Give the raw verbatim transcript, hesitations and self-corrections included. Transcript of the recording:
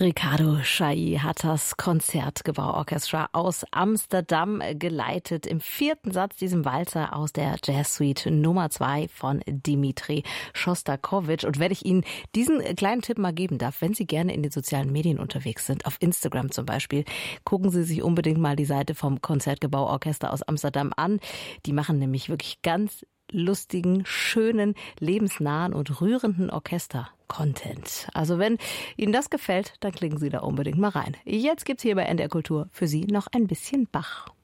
Ricardo Chailly hat das Concertgebouw Orchestra aus Amsterdam geleitet. Im vierten Satz diesem Walzer aus der Jazzsuite Nummer zwei von Dmitri Schostakowitsch. Und wenn ich Ihnen diesen kleinen Tipp mal geben darf, wenn Sie gerne in den sozialen Medien unterwegs sind, auf Instagram zum Beispiel, gucken Sie sich unbedingt mal die Seite vom Concertgebouw Orchestra aus Amsterdam an. Die machen nämlich wirklich ganz lustigen, schönen, lebensnahen und rührenden Orchester-Content. Also wenn Ihnen das gefällt, dann klicken Sie da unbedingt mal rein. Jetzt gibt's hier bei N D R Kultur für Sie noch ein bisschen Bach.